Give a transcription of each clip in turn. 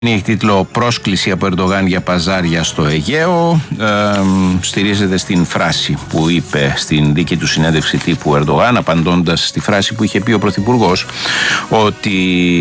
Έχει τίτλο «Πρόσκληση από Ερντογάν για παζάρια στο Αιγαίο». Στηρίζεται στην φράση που είπε στην δική του συνέντευξη τύπου Ερντογάν, απαντώντας στη φράση που είχε πει ο Πρωθυπουργός, ότι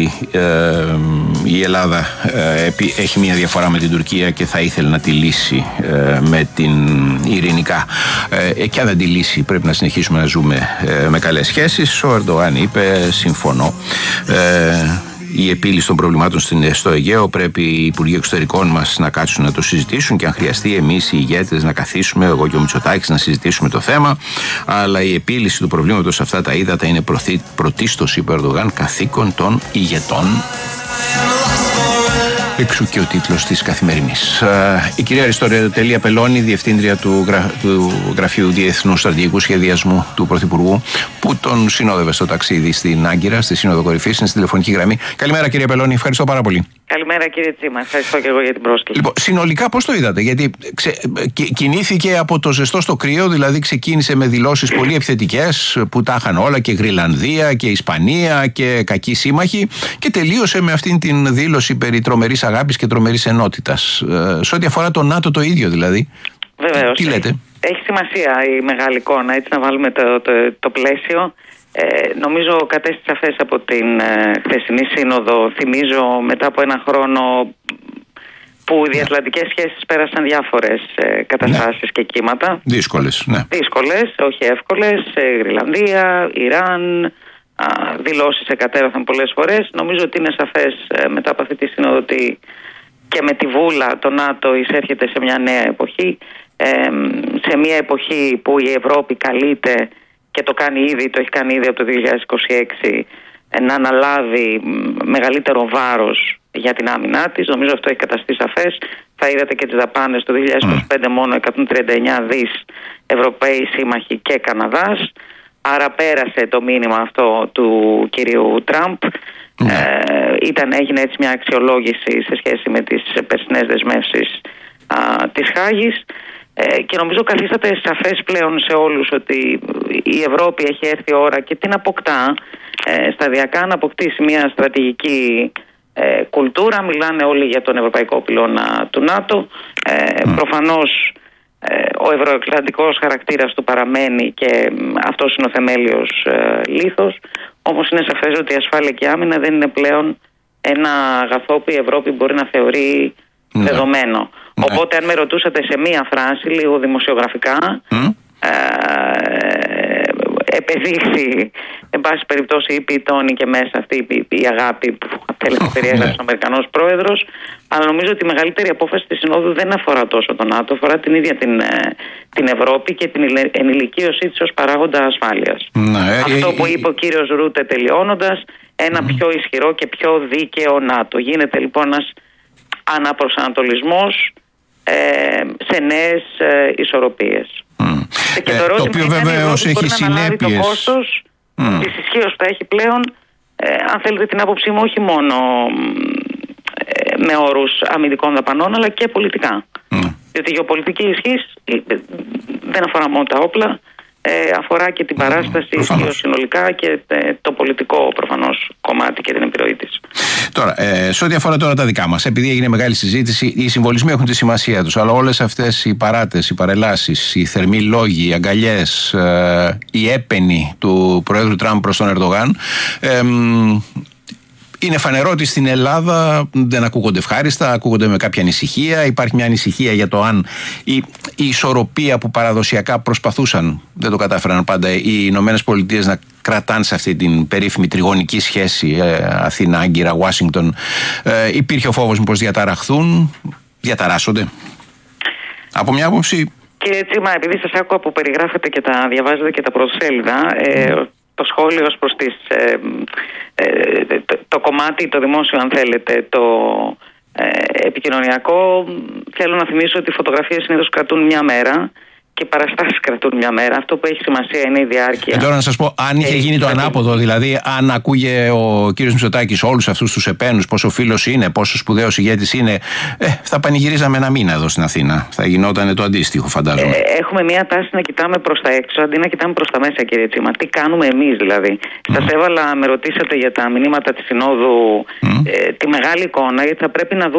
η Ελλάδα έχει μια διαφορά με την Τουρκία και θα ήθελε να τη λύσει με την ειρηνικά. Και αν δεν τη λύσει πρέπει να συνεχίσουμε να ζούμε με καλές σχέσεις. Ο Ερντογάν είπε «Συμφωνώ». Η επίλυση των προβλημάτων στο Αιγαίο πρέπει οι Υπουργοί Εξωτερικών μας να κάτσουν να το συζητήσουν και αν χρειαστεί εμείς οι ηγέτες να καθίσουμε, εγώ και ο Μητσοτάκης, να συζητήσουμε το θέμα. Αλλά η επίλυση του προβλήματος σε αυτά τα ύδατα είναι πρωτίστως, είπε ο Ερντογάν, καθήκον των ηγετών. Εξού και ο τίτλος της Καθημερινής. Η κυρία Αριστοτέλεια Πελώνη, διευθύντρια του Γραφείου Διεθνού Στρατηγικού Σχεδιασμού του Πρωθυπουργού, που τον συνόδευε στο ταξίδι στην Άγκυρα, στη Σύνοδο Κορυφής, είναι στη τηλεφωνική γραμμή. Καλημέρα, κυρία Πελώνη, ευχαριστώ πάρα πολύ. Καλημέρα, κύριε Τσίμα, ευχαριστώ και εγώ για την πρόσκληση. Λοιπόν, συνολικά πώς το είδατε? Γιατί κινήθηκε από το ζεστό στο κρύο, δηλαδή ξεκίνησε με δηλώσεις πολύ επιθετικές που τα είχαν όλα, και Γρυλανδία και Ισπανία και κακοί σύμμαχοι, και τελείωσε με αυτήν την δήλωση περί τρομερής αγάπης και τρομερής ενότητας. Σε ό,τι αφορά το ΝΑΤΟ το ίδιο δηλαδή. Βεβαίως. Τι λέτε? Έχει σημασία η μεγάλη εικόνα, έτσι, να βάλουμε το πλαίσιο. Νομίζω κατέστη σαφές από την χθεσινή σύνοδο. Θυμίζω μετά από ένα χρόνο που οι διατλαντικές σχέσεις πέρασαν διάφορες καταστάσεις και κύματα. Δύσκολες, ναι. Δύσκολες, όχι εύκολες. Γρυλανδία, Ιράν, δηλώσεις εκατέρωθαν πολλές φορές. Νομίζω ότι είναι σαφές μετά από αυτή τη σύνοδο ότι και με τη βούλα το ΝΑΤΟ εισέρχεται σε μια νέα εποχή. Σε μια εποχή που η Ευρώπη καλείται, και το κάνει ήδη, το έχει κάνει ήδη από το 2026, να αναλάβει μεγαλύτερο βάρος για την άμυνά της. Νομίζω αυτό έχει καταστεί σαφές. Θα είδατε και τις δαπάνες το 2025, μόνο 139 δις Ευρωπαίοι σύμμαχοι και Καναδάς. Άρα πέρασε το μήνυμα αυτό του κυρίου Τραμπ. Έγινε έτσι μια αξιολόγηση σε σχέση με τις περσινές δεσμεύσεις της Χάγης. Και νομίζω καθίσταται σαφές πλέον σε όλους ότι η Ευρώπη έχει έρθει η ώρα και την αποκτά σταδιακά να αποκτήσει μια στρατηγική κουλτούρα. Μιλάνε όλοι για τον ευρωπαϊκό πυλώνα του ΝΑΤΟ. Προφανώς ο ευρωατλαντικός χαρακτήρας του παραμένει και αυτός είναι ο θεμέλιος λίθος. Όμως είναι σαφές ότι η ασφάλεια και η άμυνα δεν είναι πλέον ένα αγαθό που η Ευρώπη μπορεί να θεωρεί δεδομένο. Οπότε αν με ρωτούσατε σε μία φράση, λίγο δημοσιογραφικά, επεδείχθη, εν πάση περιπτώσει, η πιτώνει και μέσα αυτή η αγάπη που θέλει περιέγραψε ο Αμερικανός πρόεδρος. Αλλά νομίζω ότι η μεγαλύτερη απόφαση της Συνόδου δεν αφορά τόσο τον ΝΑΤΟ, αφορά την ίδια την Ευρώπη και την ενηλικίωσή της ως παράγοντα ασφάλειας. Αυτό που είπε ο κύριος Ρούτε τελειώνοντας, ένα πιο ισχυρό και πιο δίκαιο ΝΑΤΟ. Γίνεται λοιπόν ένας αναπροσανατολισμός σε νέες ισορροπίες. Και το οποίο βεβαίως έχει συνέπειες. Το κόστος της ισχύως που θα έχει πλέον, αν θέλετε την άποψή μου, όχι μόνο με όρους αμυντικών δαπανών, αλλά και πολιτικά. Διότι η γεωπολιτική ισχύς δεν αφορά μόνο τα όπλα, αφορά και την παράσταση ισχύως συνολικά και το πολιτικό προφανώς κομμάτι και την επιρροή της. Τώρα, σε ό,τι αφορά τώρα τα δικά μας, επειδή έγινε μεγάλη συζήτηση, οι συμβολισμοί έχουν τη σημασία τους, αλλά όλες αυτές οι παράτες, οι παρελάσεις, οι θερμοί λόγοι, οι αγκαλιές, οι έπαινοι του Προέδρου Τραμπ προς τον Ερντογάν, είναι φανερό ότι στην Ελλάδα δεν ακούγονται ευχάριστα, ακούγονται με κάποια ανησυχία. Υπάρχει μια ανησυχία για το αν η ισορροπία που παραδοσιακά προσπαθούσαν, δεν το κατάφεραν πάντα, οι Ηνωμένες Πολιτείες να κρατάνε σε αυτή την περίφημη τριγωνική σχέση Αθήνα, Άγκυρα, Ουάσιγκτον. Υπήρχε ο φόβος μήπως διαταράσσονται. Από μια άποψη. Κύριε Τσίμα, επειδή σας άκουγα που περιγράφετε και τα διαβάζετε και τα πρωτοσέλιδα, το σχόλιο ως προς το κομμάτι, το δημόσιο αν θέλετε, το επικοινωνιακό, θέλω να θυμίσω ότι οι φωτογραφίες συνήθως κρατούν μια μέρα και οι παραστάσεις κρατούν μια μέρα. Αυτό που έχει σημασία είναι η διάρκεια. Τώρα να σας πω, αν είχε γίνει το ανάποδο, δηλαδή αν ακούγε ο κύριος Μητσοτάκης όλους αυτούς τους επένους, πόσο φίλος είναι, πόσο σπουδαίος ηγέτης είναι, θα πανηγυρίζαμε ένα μήνα εδώ στην Αθήνα. Θα γινόταν το αντίστοιχο, φαντάζομαι. Έχουμε μια τάση να κοιτάμε προς τα έξω αντί να κοιτάμε προς τα μέσα, κύριε Τσίμα. Τι κάνουμε εμείς δηλαδή. Σας έβαλα, με ρωτήσατε για τα μηνύματα της Συνόδου, τη μεγάλη εικόνα, γιατί θα πρέπει να δούμε